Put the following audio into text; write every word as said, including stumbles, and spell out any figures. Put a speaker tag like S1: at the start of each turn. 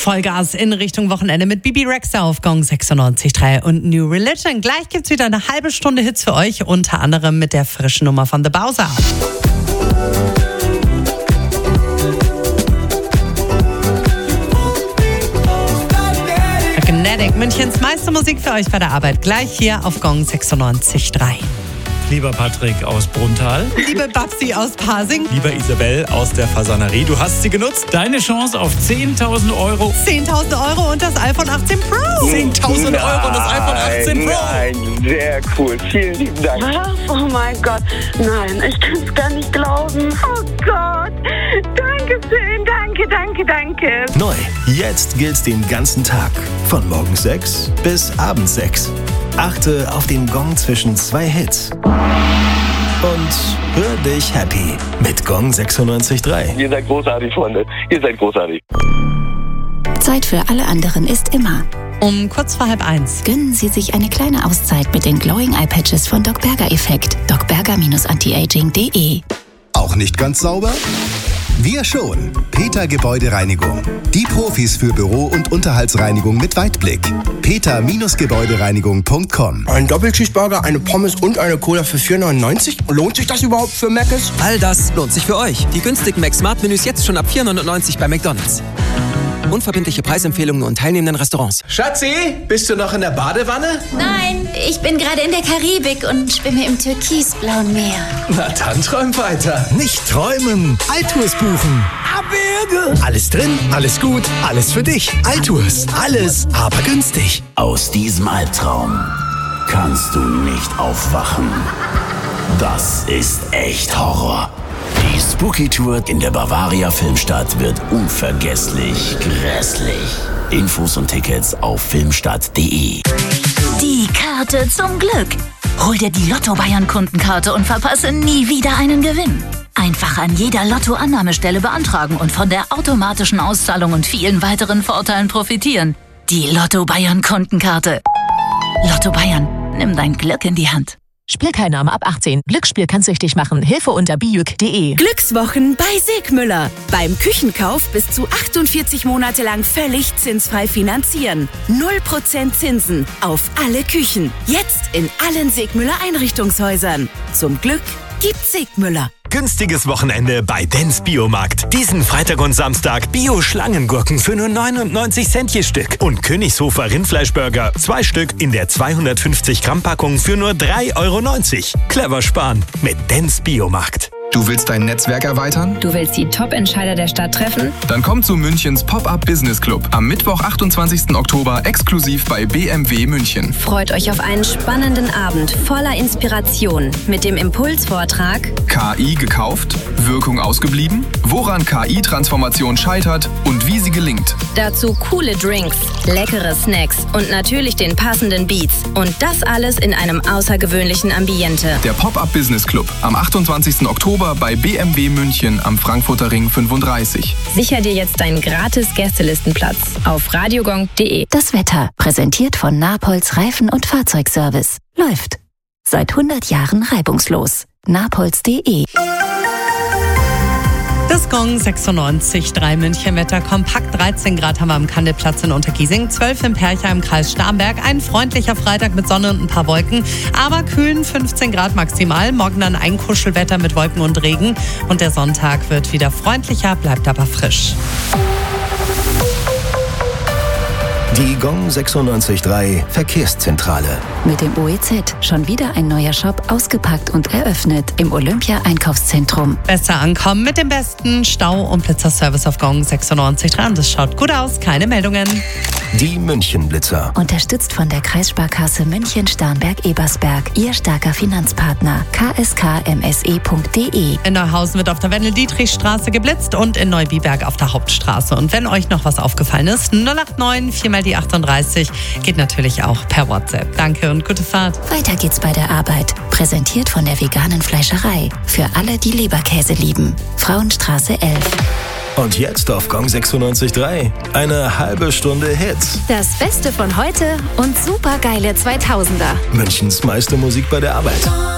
S1: Vollgas in Richtung Wochenende mit Bibi Rexha auf Gong sechsundneunzig Komma drei und New Religion. Gleich gibt's wieder eine halbe Stunde Hits für euch, unter anderem mit der frischen Nummer von The Bowser. Magnetic, Münchens meiste Musik für euch bei der Arbeit. Gleich hier auf Gong sechsundneunzig Komma drei.
S2: Lieber Patrick aus Bruntal.
S1: Liebe Babsi aus Pasing.
S3: Lieber Isabel aus der Fasanerie, du hast sie genutzt.
S2: Deine Chance auf zehntausend Euro.
S1: zehntausend Euro und das iPhone achtzehn Pro.
S3: zehntausend Euro und das iPhone achtzehn Pro.
S4: Nein, sehr cool. Vielen lieben Dank.
S5: Was? Oh mein Gott. Nein, ich kann es gar nicht glauben. Oh Gott. Dankeschön. Danke, danke, danke.
S6: Neu. Jetzt gilt's den ganzen Tag. Von morgens sechs bis abends sechs. Achte auf den Gong zwischen zwei Hits. Und hör dich happy mit Gong sechsundneunzig Komma drei.
S4: Ihr seid großartig, Freunde. Ihr seid großartig.
S7: Zeit für alle anderen ist immer.
S1: Um kurz vor halb eins.
S7: Gönnen Sie sich eine kleine Auszeit mit den Glowing Eye Patches von Doc Berger Effekt. docberger Antiaging punkt de.
S8: Auch nicht ganz sauber? Wir schon. Peter Gebäudereinigung. Die Profis für Büro- und Unterhaltsreinigung mit Weitblick. peter Gebäudereinigung punkt com.
S9: Ein Doppelcheeseburger, eine Pommes und eine Cola für vier neunundneunzig? Lohnt sich das überhaupt für Mc's?
S10: All das lohnt sich für euch. Die günstigen Mac-Smart-Menüs jetzt schon ab vier neunundneunzig bei McDonald's. Unverbindliche Preisempfehlungen und teilnehmenden Restaurants.
S9: Schatzi, bist du noch in der Badewanne?
S11: Nein, ich bin gerade in der Karibik und schwimme im türkisblauen Meer.
S9: Na dann träum weiter.
S8: Nicht träumen, Altours buchen.
S9: Abwürge!
S8: Alles drin, alles gut, alles für dich. Altours, alles, aber günstig.
S12: Aus diesem Albtraum kannst du nicht aufwachen. Das ist echt Horror. Die Spooky Tour in der Bavaria Filmstadt wird unvergesslich grässlich. Infos und Tickets auf filmstadt punkt de.
S11: Die Karte zum Glück. Hol dir die Lotto Bayern Kundenkarte und verpasse nie wieder einen Gewinn. Einfach an jeder Lotto-Annahmestelle beantragen und von der automatischen Auszahlung und vielen weiteren Vorteilen profitieren. Die Lotto Bayern Kundenkarte. Lotto Bayern, nimm dein Glück in die Hand.
S13: Spielteilnahme ab achtzehn. Glücksspiel kann süchtig machen. Hilfe unter bijuk punkt de.
S14: Glückswochen bei Segmüller. Beim Küchenkauf bis zu achtundvierzig Monate lang völlig zinsfrei finanzieren. null Prozent Zinsen auf alle Küchen. Jetzt in allen Segmüller Einrichtungshäusern. Zum Glück gibt's Segmüller.
S6: Günstiges Wochenende bei Dens Biomarkt. Diesen Freitag und Samstag Bio-Schlangengurken für nur neunundneunzig Cent je Stück. Und Königshofer Rindfleischburger, zwei Stück in der zweihundertfünfzig Gramm Packung für nur drei Euro neunzig. Clever sparen mit Dens Biomarkt.
S15: Du willst dein Netzwerk erweitern?
S16: Du willst die Top-Entscheider der Stadt treffen?
S15: Dann komm zu Münchens Pop-Up Business Club. Am Mittwoch, achtundzwanzigsten Oktober, exklusiv bei B M W München.
S16: Freut euch auf einen spannenden Abend voller Inspiration mit dem Impulsvortrag
S15: K I gekauft? Wirkung ausgeblieben? Woran K I-Transformation scheitert und wie sie gelingt?
S16: Dazu coole Drinks, leckere Snacks und natürlich den passenden Beats. Und das alles in einem außergewöhnlichen Ambiente.
S15: Der Pop-Up Business Club am achtundzwanzigsten Oktober bei B M W München am Frankfurter Ring fünfunddreißig.
S16: Sicher dir jetzt deinen gratis Gästelistenplatz auf radiogong punkt de.
S7: Das Wetter, präsentiert von Napolz Reifen- und Fahrzeugservice. Läuft. Seit hundert Jahren reibungslos. napolz punkt de.
S1: Das Gong sechsundneunzig Komma drei München-Wetter. Kompakt dreizehn Grad haben wir am Kandelplatz in Untergiesing, zwölf im Percha im Kreis Starnberg. Ein freundlicher Freitag mit Sonne und ein paar Wolken, aber kühlen fünfzehn Grad maximal. Morgen dann ein Kuschelwetter mit Wolken und Regen. Und der Sonntag wird wieder freundlicher, bleibt aber frisch.
S6: Die Gong sechsundneunzig Komma drei Verkehrszentrale.
S7: Mit dem O E Z schon wieder ein neuer Shop ausgepackt und eröffnet im Olympia-Einkaufszentrum.
S1: Besser ankommen mit dem besten Stau- und Blitzerservice auf Gong sechsundneunzig Komma drei. Und das schaut gut aus, keine Meldungen.
S6: Die München-Blitzer.
S7: Unterstützt von der Kreissparkasse München-Starnberg-Ebersberg. Ihr starker Finanzpartner. k s k m s e punkt de.
S1: In Neuhausen wird auf der Wendel-Dietrich-Straße geblitzt und in Neubiberg auf der Hauptstraße. Und wenn euch noch was aufgefallen ist, null acht neun vier mal die achtunddreißig geht natürlich auch per WhatsApp. Danke und gute Fahrt.
S7: Weiter geht's bei der Arbeit. Präsentiert von der veganen Fleischerei. Für alle, die Leberkäse lieben. Frauenstraße elf.
S6: Und jetzt auf Gong sechsundneunzig Komma drei eine halbe Stunde Hits.
S14: Das Beste von heute und supergeile zweitausender.
S6: Münchens meiste Musik bei der Arbeit.